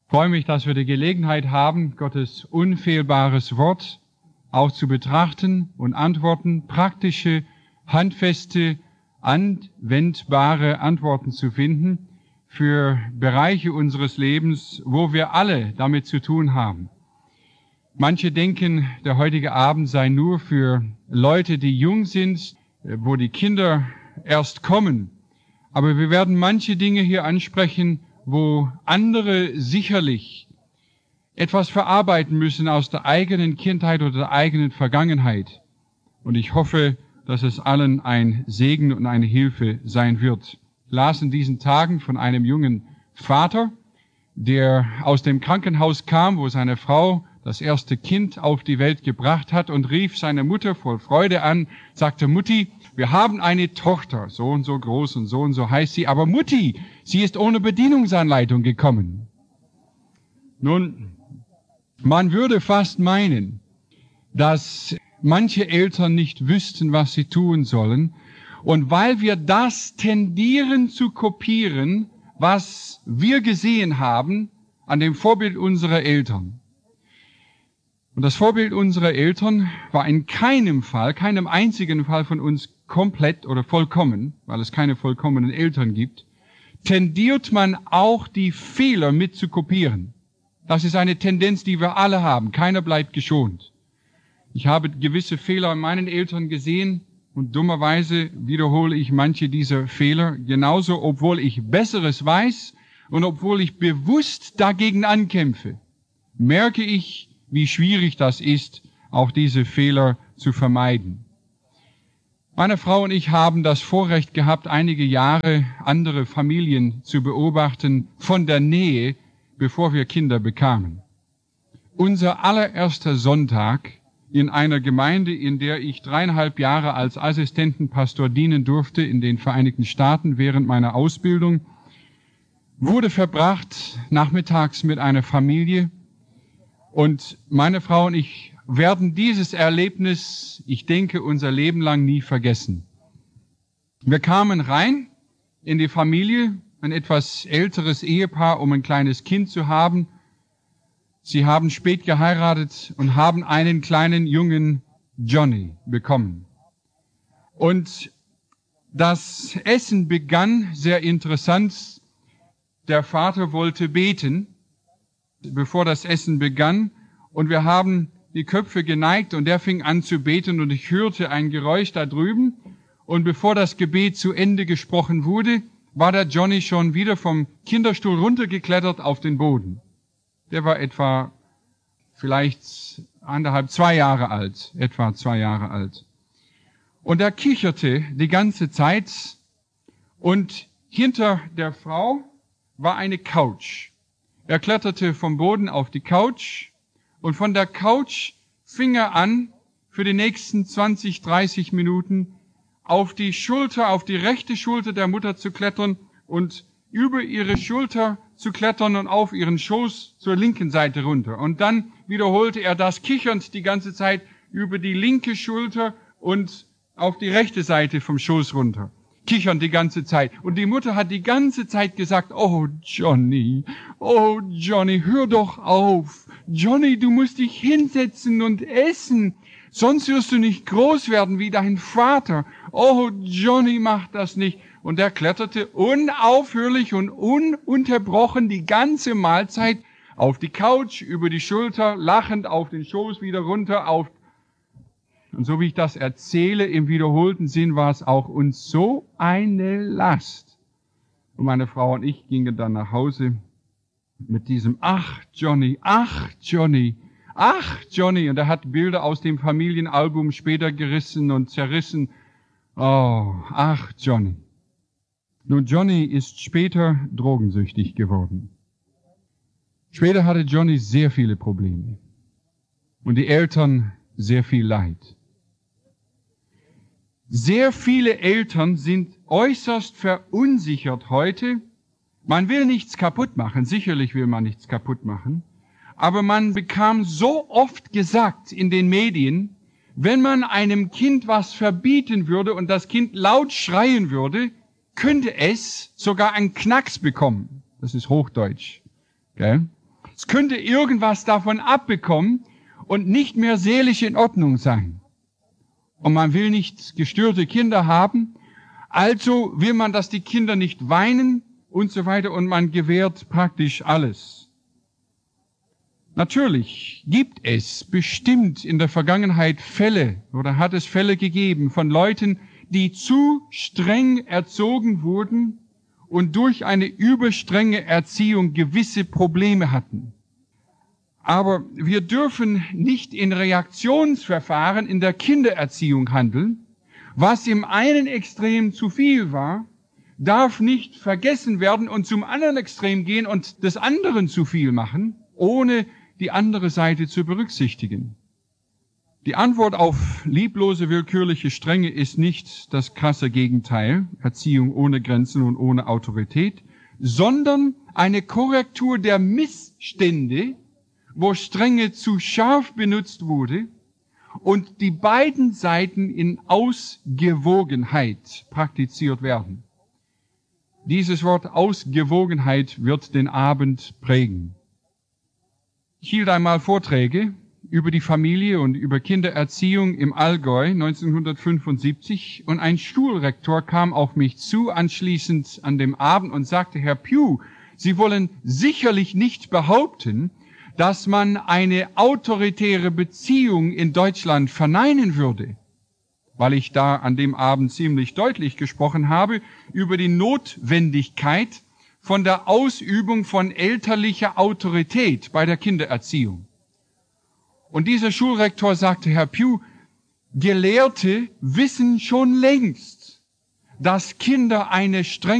Ich freue mich, dass wir die Gelegenheit haben, Gottes unfehlbares Wort auch zu betrachten und Antworten, praktische, handfeste, anwendbare Antworten zu finden für Bereiche unseres Lebens, wo wir alle damit zu tun haben. Manche denken, der heutige Abend sei nur für Leute, die jung sind, wo die Kinder erst kommen. Aber wir werden manche Dinge hier ansprechen, wo andere sicherlich etwas verarbeiten müssen aus der eigenen Kindheit oder der eigenen Vergangenheit. Und ich hoffe, dass es allen ein Segen und eine Hilfe sein wird. Ich las in diesen Tagen von einem jungen Vater, der aus dem Krankenhaus kam, wo seine Frau das erste Kind auf die Welt gebracht hat, und rief seine Mutter voll Freude an, sagte: Mutti, wir haben eine Tochter, so und so groß und so heißt sie, aber Mutti, sie ist ohne Bedienungsanleitung gekommen. Nun, man würde fast meinen, dass manche Eltern nicht wüssten, was sie tun sollen, und weil wir das tendieren zu kopieren, was wir gesehen haben an dem Vorbild unserer Eltern. Und das Vorbild unserer Eltern war in keinem einzigen Fall von uns komplett oder vollkommen, weil es keine vollkommenen Eltern gibt, tendiert man auch die Fehler mit zu kopieren. Das ist eine Tendenz, die wir alle haben. Keiner bleibt geschont. Ich habe gewisse Fehler an meinen Eltern gesehen und dummerweise wiederhole ich manche dieser Fehler genauso, obwohl ich Besseres weiß und obwohl ich bewusst dagegen ankämpfe, merke ich, wie schwierig das ist, auch diese Fehler zu vermeiden. Meine Frau und ich haben das Vorrecht gehabt, einige Jahre andere Familien zu beobachten, von der Nähe, bevor wir Kinder bekamen. Unser allererster Sonntag in einer Gemeinde, in der ich 3,5 Jahre als Assistentenpastor dienen durfte in den Vereinigten Staaten während meiner Ausbildung, wurde verbracht nachmittags mit einer Familie. Und meine Frau und ich werden dieses Erlebnis, ich denke, unser Leben lang nie vergessen. Wir kamen rein in die Familie, ein etwas älteres Ehepaar, um ein kleines Kind zu haben. Sie haben spät geheiratet und haben einen kleinen jungen Johnny bekommen. Und das Essen begann sehr interessant. Der Vater wollte beten, bevor das Essen begann, und wir haben die Köpfe geneigt und er fing an zu beten und ich hörte ein Geräusch da drüben, und bevor das Gebet zu Ende gesprochen wurde, war der Johnny schon wieder vom Kinderstuhl runtergeklettert auf den Boden. Der war etwa vielleicht 2 Jahre alt, etwa 2 Jahre alt. Und er kicherte die ganze Zeit, und hinter der Frau war eine Couch. Er kletterte vom Boden auf die Couch und von der Couch fing er an, für die nächsten 20, 30 Minuten auf die rechte Schulter der Mutter zu klettern und über ihre Schulter zu klettern und auf ihren Schoß zur linken Seite runter. Und dann wiederholte er das kichernd die ganze Zeit über die linke Schulter und auf die rechte Seite vom Schoß runter. Kichern die ganze Zeit. Und die Mutter hat die ganze Zeit gesagt: Oh Johnny, hör doch auf. Johnny, du musst dich hinsetzen und essen, sonst wirst du nicht groß werden wie dein Vater. Oh Johnny, mach das nicht. Und er kletterte unaufhörlich und ununterbrochen die ganze Mahlzeit auf die Couch, über die Schulter, lachend auf den Schoß, wieder runter auf. Und so wie ich das erzähle, im wiederholten Sinn, war es auch uns so eine Last. Und meine Frau und ich gingen dann nach Hause mit diesem: Ach Johnny, ach Johnny, ach Johnny. Und er hat Bilder aus dem Familienalbum später gerissen und zerrissen. Oh, ach Johnny. Nun, Johnny ist später drogensüchtig geworden. Später hatte Johnny sehr viele Probleme. Und die Eltern sehr viel Leid. Sehr viele Eltern sind äußerst verunsichert heute. Man will nichts kaputt machen, sicherlich will man nichts kaputt machen, aber man bekam so oft gesagt in den Medien, wenn man einem Kind was verbieten würde und das Kind laut schreien würde, könnte es sogar einen Knacks bekommen. Das ist Hochdeutsch, gell? Es könnte irgendwas davon abbekommen und nicht mehr seelisch in Ordnung sein. Und man will nicht gestörte Kinder haben, also will man, dass die Kinder nicht weinen und so weiter, und man gewährt praktisch alles. Natürlich gibt es bestimmt in der Vergangenheit Fälle oder hat es Fälle gegeben von Leuten, die zu streng erzogen wurden und durch eine überstrenge Erziehung gewisse Probleme hatten. Aber wir dürfen nicht in Reaktionsverfahren in der Kindererziehung handeln. Was im einen Extrem zu viel war, darf nicht vergessen werden und zum anderen Extrem gehen und des anderen zu viel machen, ohne die andere Seite zu berücksichtigen. Die Antwort auf lieblose, willkürliche Strenge ist nicht das krasse Gegenteil, Erziehung ohne Grenzen und ohne Autorität, sondern eine Korrektur der Missstände, wo Strenge zu scharf benutzt wurde und die beiden Seiten in Ausgewogenheit praktiziert werden. Dieses Wort Ausgewogenheit wird den Abend prägen. Ich hielt einmal Vorträge über die Familie und über Kindererziehung im Allgäu 1975 und ein Schulrektor kam auf mich zu anschließend an dem Abend und sagte, Herr Pugh, Sie wollen sicherlich nicht behaupten, dass man eine autoritäre Beziehung in Deutschland verneinen würde, weil ich da an dem Abend ziemlich deutlich gesprochen habe über die Notwendigkeit von der Ausübung von elterlicher Autorität bei der Kindererziehung. Und dieser Schulrektor sagte, Herr Pugh, Gelehrte wissen schon längst, dass Kinder eine strenge